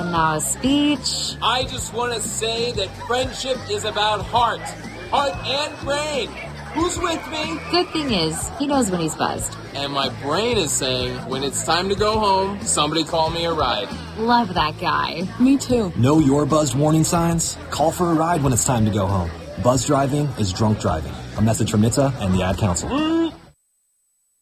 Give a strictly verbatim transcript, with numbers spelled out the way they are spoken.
And now a speech. I just want to say that friendship is about heart. Heart and brain. Who's with me? Good thing is, he knows when he's buzzed. And my brain is saying, when it's time to go home, somebody call me a ride. Love that guy. Me too. Know your buzzed warning signs? Call for a ride when it's time to go home. Buzz driving is drunk driving. A message from I T S A and the Ad Council.